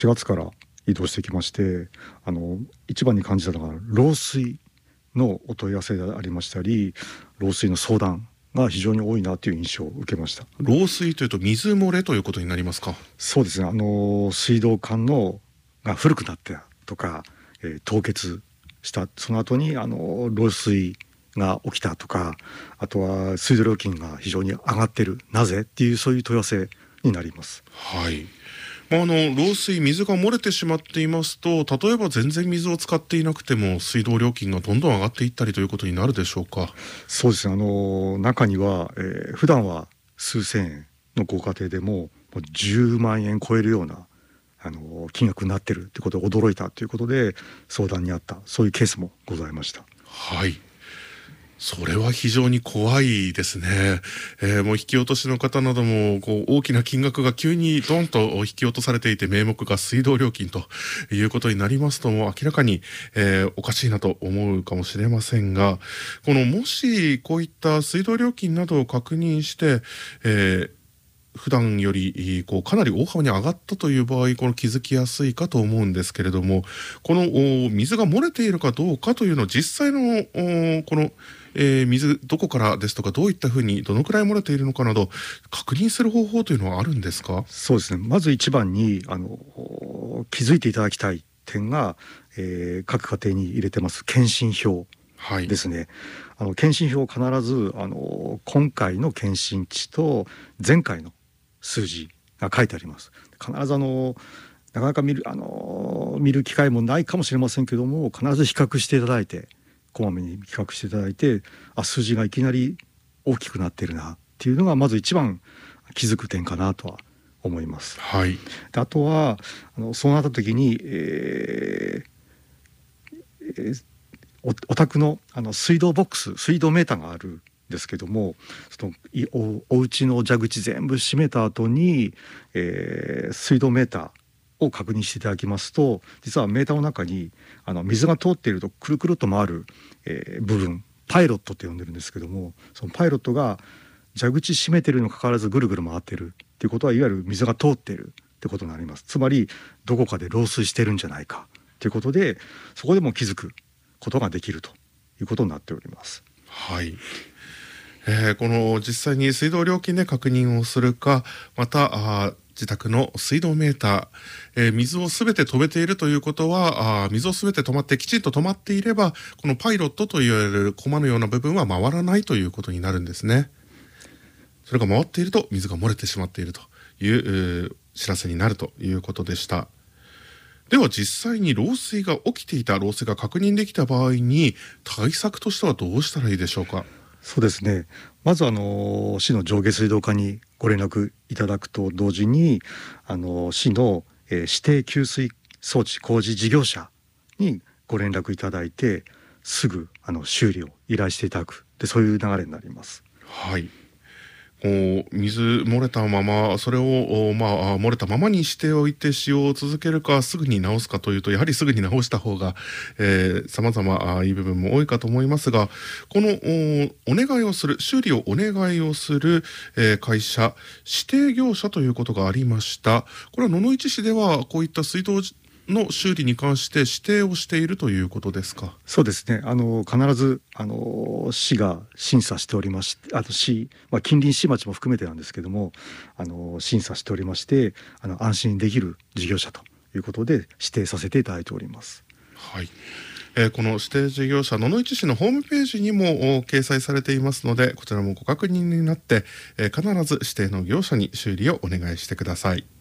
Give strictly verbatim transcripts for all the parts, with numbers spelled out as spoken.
しがつから移動してきまして、あの一番に感じたのが漏水のお問い合わせでありましたり、漏水の相談が非常に多いなという印象を受けました。 漏水というと水漏れということになりますか？ そうですね、あの水道管のが古くなったとか、えー、凍結したその後にあの漏水が起きたとか、あとは水道料金が非常に上がってる、なぜっていう、そういう問い合わせになります。 はい。まあ、あの漏水、水が漏れてしまっていますと、例えば全然水を使っていなくても水道料金がどんどん上がっていったりということになるでしょうか？ そうですね、あの中には、えー、普段は数千円のご家庭でも、もうじゅうまんえん超えるようなあの金額になってるということで驚いたということで相談にあった、そういうケースもございました。 はい。それは非常に怖いですね。えー、もう引き落としの方などもこう大きな金額が急にドンと引き落とされていて、名目が水道料金ということになりますと、もう明らかに、えー、おかしいなと思うかもしれませんが、このもしこういった水道料金などを確認して、えー普段よりこうかなり大幅に上がったという場合、この気づきやすいかと思うんですけれども、この水が漏れているかどうかというのを実際のこの、えー、水どこからですとか、どういったふうにどのくらい漏れているのかなど確認する方法というのはあるんですか？ そうですね、まず一番にあの気づいていただきたい点が、えー、各家庭に入れてます検診票ですね。はい、あの検診票を必ずあの今回の検診値と前回の数字が書いてあります。必ずあのなかなか見るあの見る機会もないかもしれませんけども、必ず比較していただいて、こまめに比較していただいて、あ、数字がいきなり大きくなってるなっていうのがまず一番気づく点かなとは思います。 はい、 あとはあのそうなった時に、えーえー、お, お宅のあの水道ボックス、水道メーターがあるですけども、その お, お家の蛇口全部閉めた後に、えー、水道メーターを確認していただきますと、実はメーターの中にあの水が通っているとくるくると回る、えー、部分、パイロットって呼んでるんですけども、そのパイロットが蛇口閉めてるにもかかわらずぐるぐる回ってるっていうことは、いわゆる水が通ってるってことになります。つまりどこかで漏水してるんじゃないかということで、そこでも気づくことができるということになっております。 はい。えー、この実際に水道料金で確認をするか、またあ自宅の水道メーター、えー、水をすべて止めているということは、あ水をすべて止まってきちんと止まっていれば、このパイロットといわれるコマのような部分は回らないということになるんですね。それが回っていると水が漏れてしまっているという、えー、知らせになるということでした。では実際に漏水が起きていた、漏水が確認できた場合に対策としてはどうしたらいいでしょうか？ そうですね、まずあの市の上下水道課にご連絡いただくと同時に、あの市の、えー、指定給水装置工事事業者にご連絡いただいて、すぐあの修理を依頼していただく、でそういう流れになります。 はい。こう水漏れたまま、それを、まあ、漏れたままにしておいて使用を続けるか、すぐに直すかというと、やはりすぐに直した方が、えー、様々いい部分も多いかと思いますが、このお願いをする、修理をお願いをする、えー、会社、指定業者ということがありました。これは野々市市ではこういった水道の修理に関して指定をしているということですか？ そうですね、あの必ずあの市が審査しておりまして、あと市、まあ、近隣市町も含めてなんですけども、あの審査しておりまして、あの安心できる事業者ということで指定させていただいております。 はい。えー、この指定事業者、野々市市のホームページにも掲載されていますので、こちらもご確認になって、えー、必ず指定の業者に修理をお願いしてください。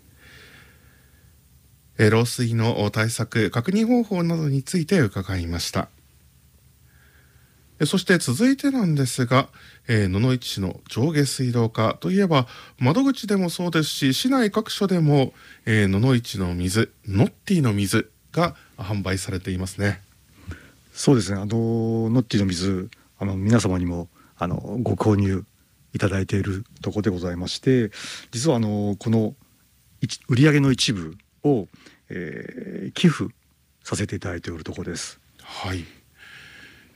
えー、漏水の対策、確認方法などについて伺いました。えー、そして続いてなんですが、えー、野々市市の上下水道課といえば、窓口でもそうですし、市内各所でも、えー、野々市の水、ノッティの水が販売されていますね。 そうですね、あのノッティの水、あの皆様にもあのご購入いただいているところでございまして、実はあのこの売上の一部を、えー、寄付させていただいているところです。 はい。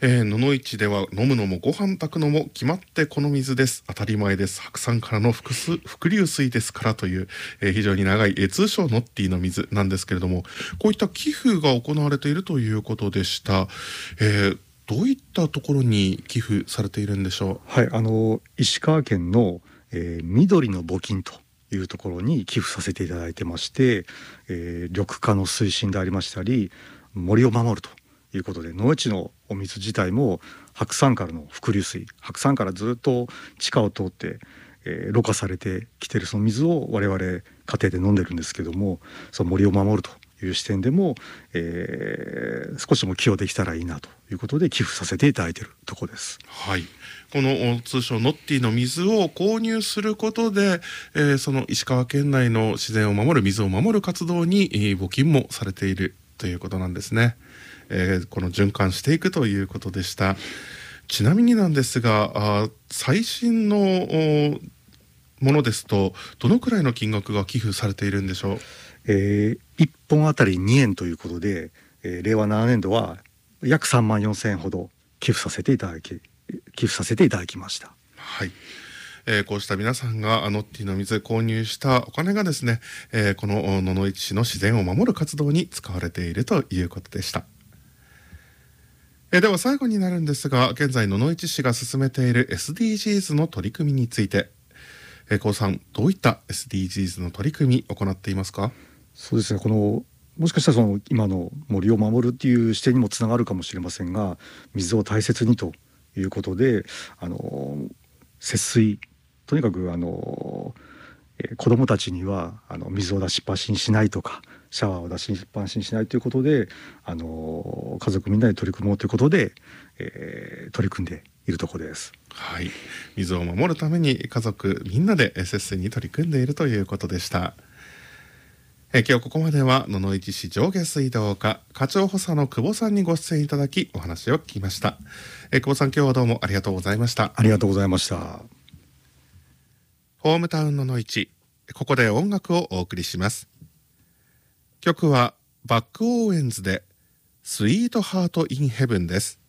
えー、野々市では飲むのもご飯炊くのも決まってこの水です、当たり前です、白山からの伏す伏流水ですからという、えー、非常に長い、えー、通称ノッティの水なんですけれども、こういった寄付が行われているということでした。えー、どういったところに寄付されているんでしょう。 はい、あの石川県の、えー、緑の募金というところに寄付させていただいてまして、えー、緑化の推進でありましたり、森を守るということで、野市のお水自体も白山からの伏流水、白山からずっと地下を通って、えー、ろ過されてきてるその水を我々家庭で飲んでるんですけども、その森を守るという視点でも、えー、少しでも寄与できたらいいなということで寄付させていただいているところです。 はい、この通称ノッティの水を購入することで、えー、その石川県内の自然を守る、水を守る活動に、えー、募金もされているということなんですね。えー、この循環していくということでした。ちなみになんですが、あ最新のものですとどのくらいの金額が寄付されているんでしょう。 えー、いっぽんあたりにえんということで、えー、れいわななねんどは約さんまんよんせんえんほど寄付させていただき寄付させていただきました。 はい、えー、こうした皆さんがノッティの水購入したお金がですね、えー、この野々市市の自然を守る活動に使われているということでした。えー、では最後になるんですが、現在野々市市が進めている エスディージーズ の取り組みについて、えー、高さん、どういった エスディージーズ の取り組みを行っていますか。 そうですね、このもしかしたらその今の森を守るっていう視点にもつながるかもしれませんが、水を大切にということで、あの節水、とにかくあの、えー、子どもたちにはあの水を出しっぱなしにしないとか、シャワーを出しっぱなしにしないということで、あの家族みんなで取り組もうということで、えー、取り組んでいるところです。 はい、水を守るために家族みんなで節水に取り組んでいるということでした。え今日ここまでは野々市市上下水道課課長補佐の久保さんにご出演いただきお話を聞きました。え久保さん、今日はどうもありがとうございました。 ありがとうございました。 ホームタウン野々市、ここで音楽をお送りします。曲はバックオーエンズでスイートハートインヘブンです。